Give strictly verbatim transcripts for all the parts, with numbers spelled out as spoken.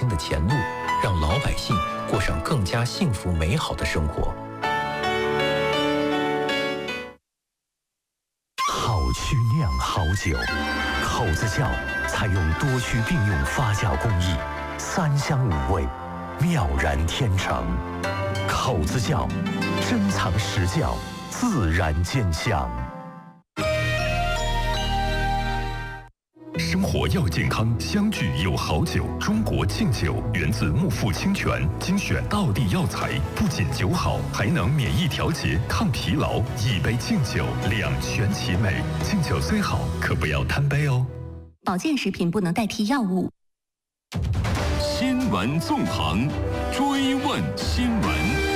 新的前路，让老百姓过上更加幸福美好的生活。 好曲酿好酒，口子窖采用多区并用发酵工艺，三香五味，妙然天成。口子窖，珍藏实窖，自然见香。 生活要健康，相聚有好酒。中国敬酒源自木富清泉，精选道地药材，不仅酒好，还能免疫调节、抗疲劳。一杯敬酒，两全其美。敬酒虽好，可不要贪杯哦。 保健食品不能代替药物。 新闻纵横，追问新闻。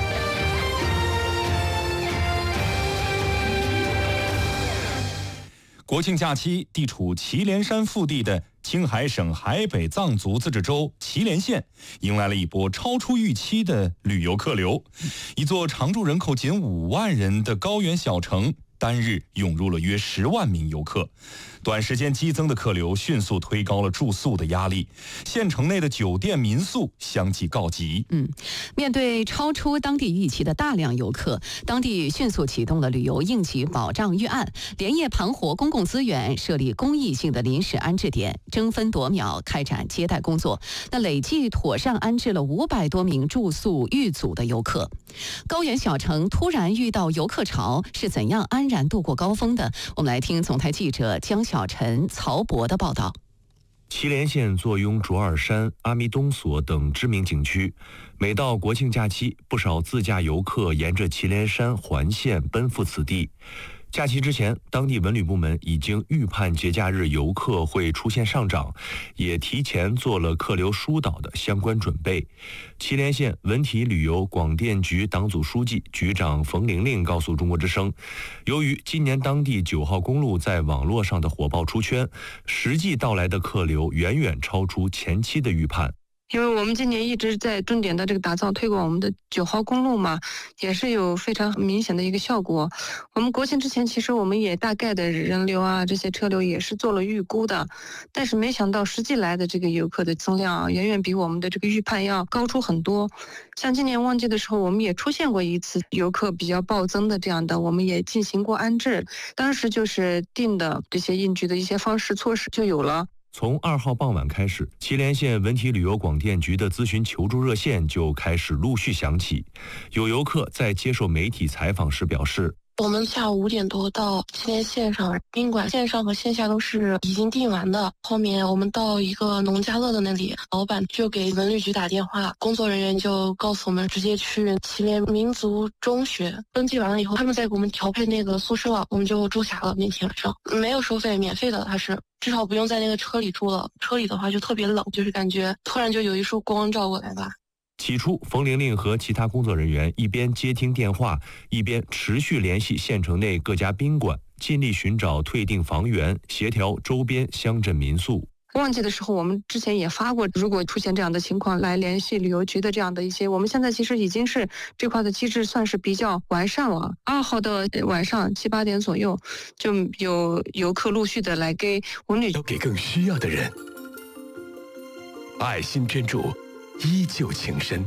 国庆假期，地处祁连山腹地的青海省海北藏族自治州祁连县，迎来了一波超出预期的旅游客流。一座常住人口仅五万人的高原小城，单日涌入了约十万名游客。短时间激增的客流迅速推高了住宿的压力，县城内的酒店民宿相继告急。 嗯，面对超出当地预期的大量游客，当地迅速启动了旅游应急保障预案，连夜盘活公共资源，设立公益性的临时安置点，争分夺秒开展接待工作。那累计妥善安置了五百多名住宿遇阻的游客。高原小城突然遇到游客潮，是怎样安然度过高峰的？我们来听总台记者江小晨、曹博的报道。 祁连县坐拥卓尔山、阿弥东所等知名景区，每到国庆假期，不少自驾游客沿着祁连山环线奔赴此地。假期之前，当地文旅部门已经预判节假日游客会出现上涨，也提前做了客流疏导的相关准备。祁连县文体旅游广电局党组书记、局长冯玲玲告诉中国之声，由于今年当地九号公路在网络上的火爆出圈，实际到来的客流远远超出前期的预判。 因为我们今年一直在重点的这个打造推广我们的九号公路嘛，也是有非常明显的一个效果。我们国庆之前其实我们也大概的人流啊这些车流也是做了预估的，但是没想到实际来的这个游客的增量啊，远远比我们的这个预判要高出很多。像今年旺季的时候，我们也出现过一次游客比较暴增的这样的，我们也进行过安置，当时就是定的这些应急的一些方式措施就有了。 从二号傍晚开始，祁连县文体旅游广电局的咨询求助热线就开始陆续响起。有游客在接受媒体采访时表示， 我们下午五点多到祁连线上宾馆，线上和线下都是已经订完的。后面我们到一个农家乐的那里，老板就给文旅局打电话，工作人员就告诉我们直接去祁连民族中学登记完了以后，他们再给我们调配那个宿舍，我们就住下了。那天晚上没有收费，免费的，它是至少不用在那个车里住了。车里的话就特别冷，就是感觉突然就有一束光照过来吧。 起初，冯玲玲和其他工作人员一边接听电话，一边持续联系县城内各家宾馆，尽力寻找退订房源，协调周边乡镇民宿。 旺季的时候，我们之前也发过，如果出现这样的情况，来联系旅游局的这样的一些，我们现在其实已经是这块的机制算是比较完善了。二号的晚上七八点左右，就有游客陆续的来给文旅， 要给更需要的人，爱心捐助，依旧情深。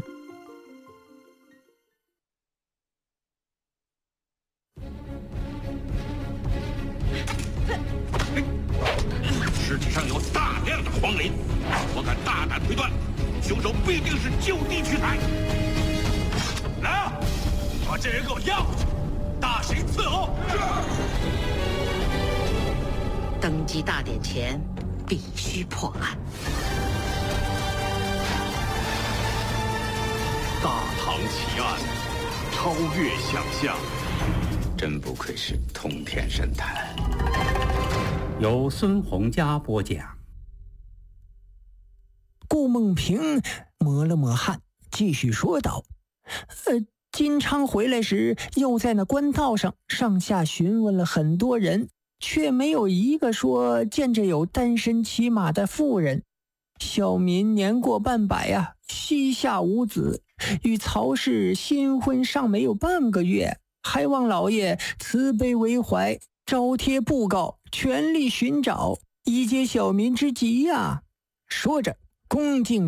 尸体上有大量的黄磷，我敢大胆推断，凶手必定是就地取材。来啊，把这人给我押回去，大刑伺候。 登基大典前必须破案。 大唐奇案，超越想象， 真不愧是通天神探。 由孙洪佳播讲。 顾梦平抹了抹汗，继续说道：“呃，金昌回来时，又在那官道上上下询问了很多人，却没有一个说见着有单身骑马的妇人。小民年过半百啊，膝下无子，与曹氏新婚尚没有半个月，还望老爷慈悲为怀，招贴布告，全力寻找，以解小民之急呀。”说着恭敬